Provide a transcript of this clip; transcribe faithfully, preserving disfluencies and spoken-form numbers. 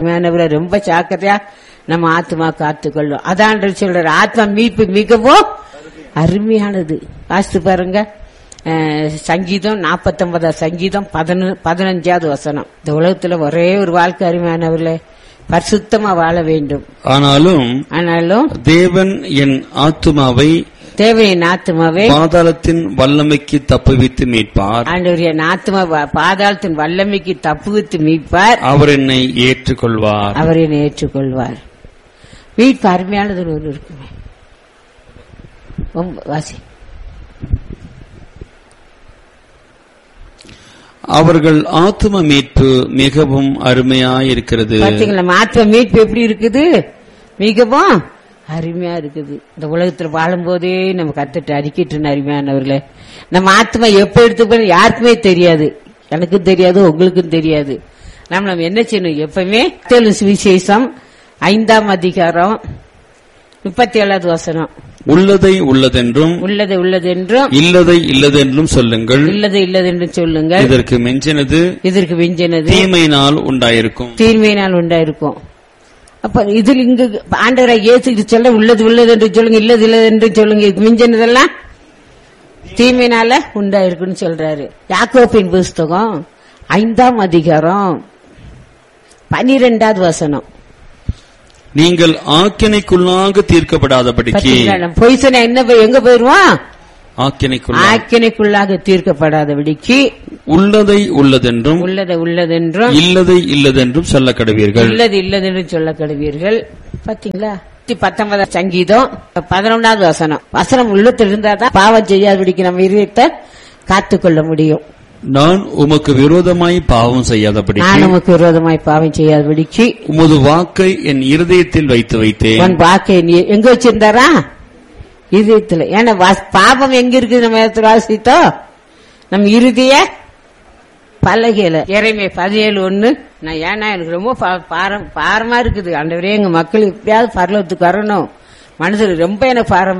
ரொம்ப ஜாக்கிரதையா நம்ம ஆத்மா காத்துக்கொள்ளும். அதான் சொல்ற ஆத்மா மீட்பு மிகவும் அருமையானது. வாசித்து பாருங்க, சங்கீதம் நாற்பத்தி ஒன்பதாம் சங்கீதம் பதினஞ்சாவது வசனம். இந்த உலகத்துல ஒரே ஒரு வாழ்க்கை அருமையானவர்களே, பரிசுத்தமா வாழ வேண்டும். ஆனாலும் ஆனாலும் தேவன் என் ஆத்துமாவை தேவனின் ஆத்மாவை பாதாளத்தின் வல்லமைக்கு தப்புவித்து மீட்பார். ஆண்டவர் என் ஆத்மா பாதாளத்தின் வல்லமைக்கு தப்புவித்து மீட்பார். அவர் என்னை ஏற்றுக்கொள்வார். அவர் என்னை ஏற்றுக்கொள்வார். மீட்பு அருமையானது ஒரு இருக்குமே. வாசி. அவர்கள் ஆத்ம மீட்பு மிகவும் அருமையாயிருக்கிறது. பாத்தீங்களா, ஆத்ம மீட்பு எப்படி இருக்குது? மிகவும் அருமையா இருக்குது. இந்த உலகத்துல வாழும் போதே நம்ம கத்துட்டு அறிக்கிட்டு அருமையானவர்களே, நம்ம ஆத்மா எப்ப எடுத்து யாருக்குமே தெரியாது, எனக்கும் தெரியாது, உங்களுக்கும் தெரியாது. நம்ம நம்ம என்ன செய்யணும்? எப்பவுமே சுவிசேஷம் ஐந்தாம் அதிகாரம் முப்பத்தி ஏழாவது வசனம், உள்ளதை உள்ளதென்றும் உள்ளதை உள்ளதென்றும் இல்லதை இல்லதென்றும் சொல்லுங்கள். இல்லதை இல்லதென்றும் சொல்லுங்கள். இதற்கு மிஞ்சினது இதற்கு மிஞ்சினது தீமையினால் உண்டாயிருக்கும். தீமையினால் உண்டாயிருக்கும். அப்ப இதில் இங்கு ஆண்டவரை இயேசு சொல்ல உள்ளது உள்ளது என்று சொல்லுங்க, இல்லது இல்லது என்று சொல்லுங்க. இதுக்கு மிஞ்சினதெல்லாம் தீமையினால உண்டாயிருக்குன்னு சொல்றாரு. யாக்கோபின் புஸ்தகம் ஐந்தாம் அதிகாரம் பனிரெண்டாவது வசனம், நீங்கள் ஆக்கினைக்குள்ளாக தீர்க்கப்படாதபடிக்கு. பொய் சொன்ன என்ன எங்க போயிருவான்? ஆக்கினைக்குள்ளாக ஆக்கினைக்குள்ளாக தீர்க்கப்படாதபடிக்கு உள்ளதை உள்ளதென்றும் உள்ளதை உள்ளதென்றும் இல்லதை இல்லதென்றும் சொல்ல கடவீர்கள். இல்லது இல்லதென்றும் சொல்ல கடவீர்கள். பாத்தீங்களா, பத்தொன்பதாம் சங்கீதம் பதினொன்றாவது வசனம், வசனம் உள்ளத்தில் இருந்தாதான் பாவம் செய்யாதபடிக்கு நம்ம இருதயத்தை காத்துக்கொள்ள முடியும். நான் உமக்கு விரோதமாய் பாவம் செய்யாதபடிக்கு நான் உமக்கு விரோதமாய் பாவம் செய்யாதபடிக்கு உமது வாக்கை என் இருதயத்தில் வைத்து வைத்தேன். உன் வாக்கை எங்க வச்சிருந்தாரா? இருதயத்தில். ஏன்னா பாவம் எங்க இருக்குது? நம்ம வாசித்தோம், நம்ம இருதய பலகையில. இறைமை பதினேழு ஒண்ணு. நான் ஏன்னா எனக்கு ரொம்ப பாரம் பாரமா இருக்குது. ஆண்டவரே, எங்க மக்கள் எப்படியாவது பரலோகத்துக்கு வரணும், மனசுல ரொம்ப எனக்கு பாரம்